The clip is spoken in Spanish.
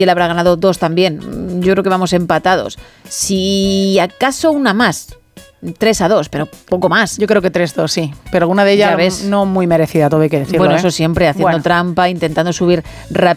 él habrá ganado 2 también. Yo creo que vamos empatados. Si acaso una más, 3-2, pero poco más. Yo creo que 3-2, sí. Pero alguna de ellas no muy merecida, todo hay que decirlo. Bueno, eso siempre, haciendo trampa, intentando subir